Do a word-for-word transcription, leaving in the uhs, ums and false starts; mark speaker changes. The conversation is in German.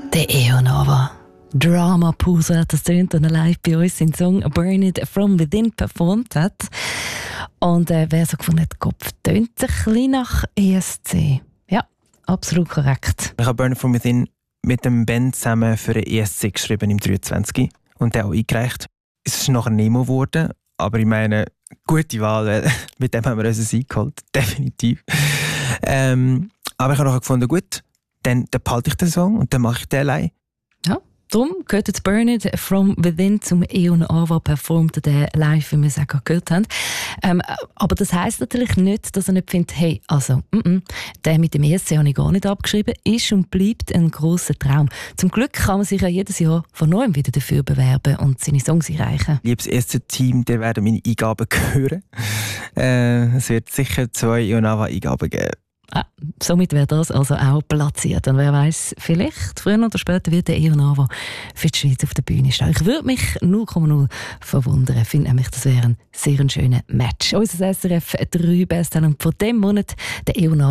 Speaker 1: Der Eonava. Drama Pause hat das tönt, und er live bei uns den Song «Burn It From Within» performt hat. Und äh, wer so gefunden hat, Kopf tönt ein bisschen nach E S C. Ja, absolut korrekt.
Speaker 2: Ich habe «Burn It From Within» mit dem Ben zusammen für den E S C geschrieben im dreiundzwanzig und der auch eingereicht. Es ist nachher Nemo geworden, aber ich meine, gute Wahl, mit dem haben wir uns eingeholt, definitiv. Ähm, aber ich habe nachher gefunden, gut, dann, dann behalte ich den Song und dann mache ich den allein.
Speaker 1: Ja, darum gehört jetzt «Burn It From Within» zum Eonava performt, der live, wie wir es auch gehört haben. Ähm, aber das heisst natürlich nicht, dass er nicht findet, hey, also, mm -mm, der mit dem E S C habe ich gar nicht abgeschrieben, ist und bleibt ein grosser Traum. Zum Glück kann man sich ja jedes Jahr von neuem wieder dafür bewerben und seine Songs einreichen.
Speaker 2: Liebes E S C-Team, der werden meine Eingaben hören. Äh, es wird sicher zwei Eonava-Eingaben geben.
Speaker 1: Ah, somit wäre das also auch platziert. Und wer weiß, vielleicht früher oder später wird der Eonava für die Schweiz auf der Bühne stehen. Ich würde mich null Komma null verwundern. Ich finde nämlich, das wäre ein sehr schöner Match. Unser S R F drei Besttalent von diesem Monat, der Eonava.